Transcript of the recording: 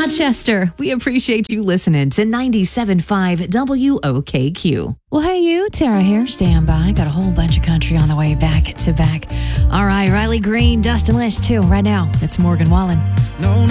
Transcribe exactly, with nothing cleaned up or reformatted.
Rochester, we appreciate you listening to ninety-seven point five W O K Q. Well, hey, you, Tara here. Stand by. Got a whole bunch of country on the way back to back. All right, Riley Green, Dustin Lynch, too. Right now, it's Morgan Wallen. No